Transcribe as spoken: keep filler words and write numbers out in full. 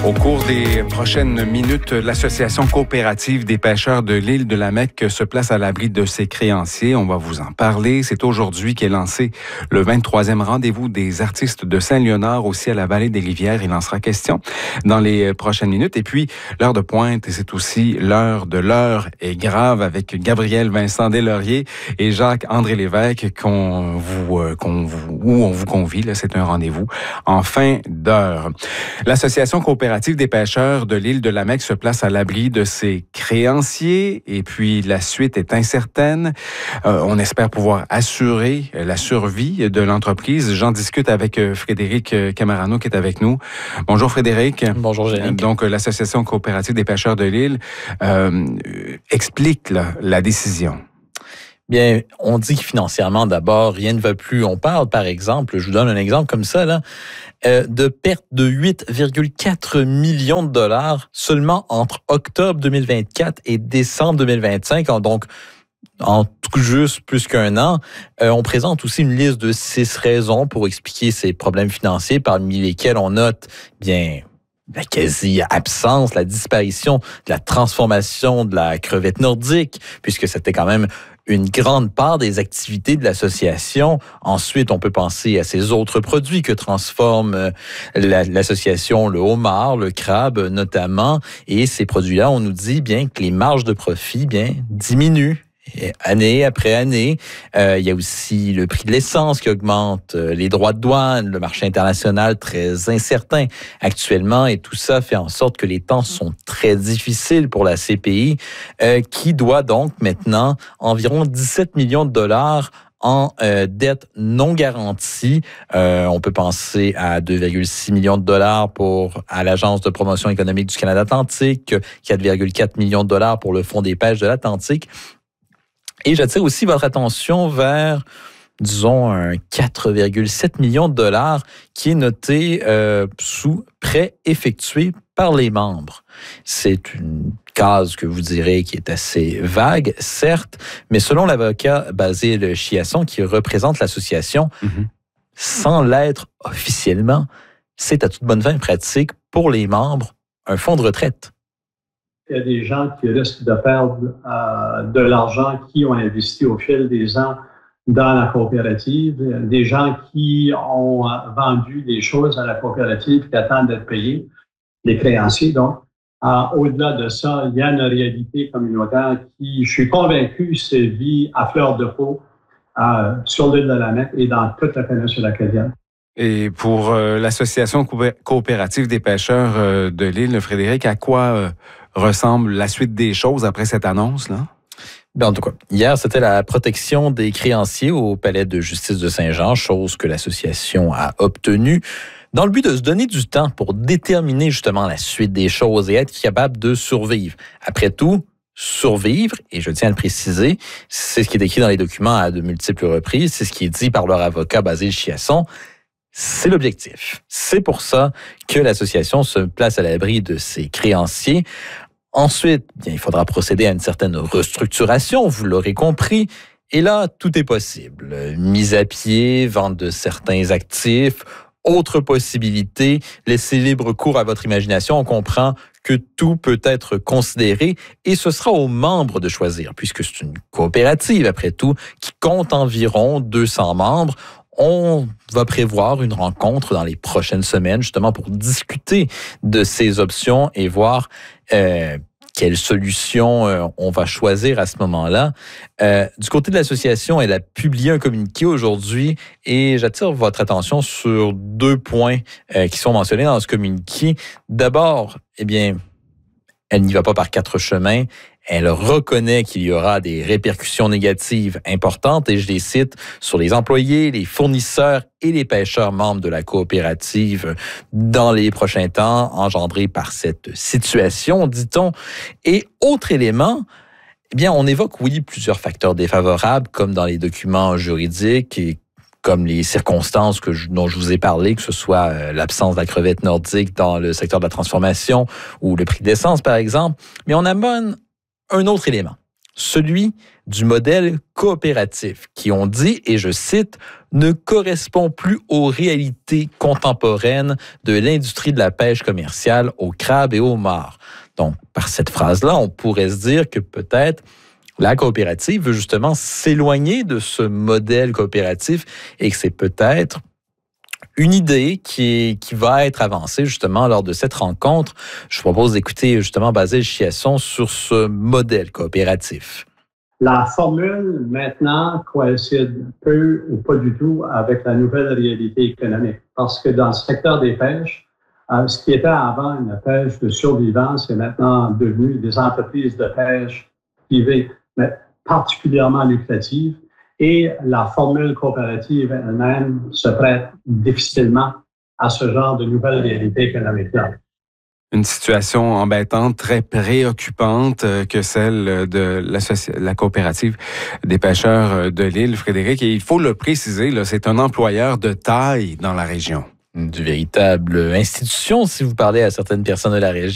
Au cours des prochaines minutes, l'Association coopérative des pêcheurs de l'île de la Mecque se place à l'abri de ses créanciers. On va vous en parler. C'est aujourd'hui qu'est lancé le vingt-troisième rendez-vous des artistes de Saint-Léonard, aussi à la Vallée des Rivières. Il en sera question dans les prochaines minutes. Et puis, l'heure de pointe, c'est aussi l'heure de l'heure est grave avec Gabriel Vincent Deslauriers et Jacques-André Lévesque qu'on vous, qu'on vous, où on vous convie. Là, c'est un rendez-vous en fin d'heure. L'Association coopérative des pêcheurs de l'île de la Mecque se place à l'abri de ses créanciers et puis la suite est incertaine. Euh, on espère pouvoir assurer la survie de l'entreprise. J'en discute avec Frédéric Camarano qui est avec nous. Bonjour Frédéric. Bonjour Génique. Donc l'Association coopérative des pêcheurs de l'île euh, explique là, la décision. Bien, on dit que financièrement, d'abord, rien ne va plus. On parle, par exemple, je vous donne un exemple comme ça, là, euh, de perte de huit virgule quatre millions de dollars seulement entre octobre deux mille vingt-quatre et décembre deux mille vingt-cinq. Donc, en tout juste plus qu'un an. Euh, on présente aussi une liste de six raisons pour expliquer ces problèmes financiers, parmi lesquels on note, bien, la quasi-absence, la disparition de la transformation de la crevette nordique, puisque c'était quand même une grande part des activités de l'association. Ensuite, on peut penser à ces autres produits que transforme la, l'association, le homard, le crabe notamment. Et ces produits-là, on nous dit bien que les marges de profit bien diminuent. Et année après année, euh, il y a aussi le prix de l'essence qui augmente, euh, les droits de douane, le marché international très incertain actuellement, et tout ça fait en sorte que les temps sont très difficiles pour la C P I, euh, qui doit donc maintenant environ dix-sept millions de dollars en euh, dette non garantie. Euh, on peut penser à deux virgule six millions de dollars pour à l'Agence de promotion économique du Canada Atlantique, quatre virgule quatre millions de dollars pour le Fonds des pêches de l'Atlantique. Et j'attire aussi votre attention vers, disons, un quatre virgule sept millions de dollars qui est noté euh, sous prêt effectué par les membres. C'est une case que vous direz qui est assez vague, certes, mais selon l'avocat Basile Chiasson, qui représente l'association, mm-hmm. sans l'être officiellement, c'est à toute bonne fin pratique pour les membres un fonds de retraite. Il y a des gens qui risquent de perdre euh, de l'argent qui ont investi au fil des ans dans la coopérative, des gens qui ont vendu des choses à la coopérative qui attendent d'être payés, les créanciers. Donc, euh, au-delà de ça, il y a une réalité communautaire qui, je suis convaincu, sévit à fleur de peau euh, sur l'île de la Mecque et dans toute la péninsule acadienne. Et pour euh, l'Association coopérative des pêcheurs euh, de l'île, Frédéric, à quoi euh, ressemble la suite des choses après cette annonce-là? Bien, en tout cas, hier, c'était la protection des créanciers au palais de justice de Saint-Jean, chose que l'association a obtenue, dans le but de se donner du temps pour déterminer justement la suite des choses et être capable de survivre. Après tout, survivre, et je tiens à le préciser, c'est ce qui est écrit dans les documents à de multiples reprises, c'est ce qui est dit par leur avocat Basile Chiasson. C'est l'objectif. C'est pour ça que l'association se place à l'abri de ses créanciers. Ensuite, bien, il faudra procéder à une certaine restructuration, vous l'aurez compris. Et là, tout est possible. Mise à pied, vente de certains actifs, autres possibilités. Laissez libre cours à votre imagination. On comprend que tout peut être considéré et ce sera aux membres de choisir, puisque c'est une coopérative, après tout, qui compte environ deux cents membres. On va prévoir une rencontre dans les prochaines semaines, justement pour discuter de ces options et voir euh, quelle solution euh, on va choisir à ce moment-là. Euh, du côté de l'association, elle a publié un communiqué aujourd'hui et j'attire votre attention sur deux points euh, qui sont mentionnés dans ce communiqué. D'abord, eh bien, elle n'y va pas par quatre chemins. Elle reconnaît qu'il y aura des répercussions négatives importantes, et je les cite, sur les employés, les fournisseurs et les pêcheurs membres de la coopérative dans les prochains temps, engendrés par cette situation, dit-on. Et autre élément, eh bien, on évoque, oui, plusieurs facteurs défavorables, comme dans les documents juridiques et comme les circonstances que je, dont je vous ai parlé, que ce soit euh, l'absence de la crevette nordique dans le secteur de la transformation ou le prix de l'essence, par exemple. Mais on amène un autre élément. celui du modèle coopératif, qui, on dit, et je cite, ne correspond plus aux réalités contemporaines de l'industrie de la pêche commerciale au crabe et au homard. Donc, par cette phrase-là, on pourrait se dire que peut-être la coopérative veut justement s'éloigner de ce modèle coopératif et que c'est peut-être une idée qui, est, qui va être avancée justement lors de cette rencontre. Je vous propose d'écouter justement Basile Chiasson sur ce modèle coopératif. La formule, maintenant, coïncide peu ou pas du tout avec la nouvelle réalité économique. Parce que dans le secteur des pêches, euh, ce qui était avant une pêche de survivance est maintenant devenu des entreprises de pêche privées, mais particulièrement lucratives. Et la formule coopérative elle-même se prête difficilement à ce genre de nouvelle réalité économique-là. Une situation embêtante, très préoccupante que celle de la coopérative des pêcheurs de l'île, Frédéric. Et il faut le préciser, là, c'est un employeur de taille dans la région. Une véritable institution, si vous parlez à certaines personnes de la région.